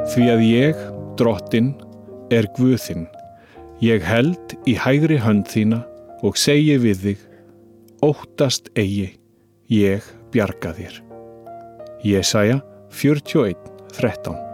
Því að ég, Drottinn, Guð þinn. Ég held í hægri hönd þína og segi við þig, óttast eigi, ég bjarga þér. Jesaja 41:13.